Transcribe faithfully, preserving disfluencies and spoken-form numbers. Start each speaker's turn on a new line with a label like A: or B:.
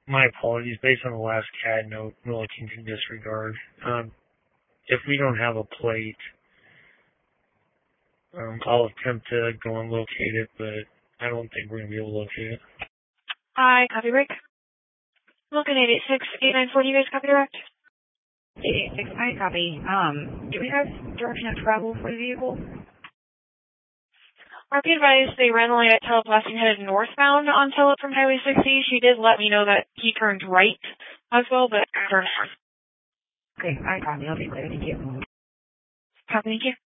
A: My apologies. Based on the last C A D note, we'll can disregard. Um, if we don't have a plate, um, I'll attempt to go and locate it, but I don't think we're going to be able to locate it.
B: Hi, copy break. Looking at eight six eight nine four, do you guys copy direct?
C: eight eight six, I copy. Um, do we have direction of travel for the vehicle?
B: R P advised they ran the light at Teleplast and headed northbound on Tele from Highway sixty. She did let me know that he turned right as well, but turned north.
C: Okay, I copy. I'll be later. Thank you.
B: Copy, thank you.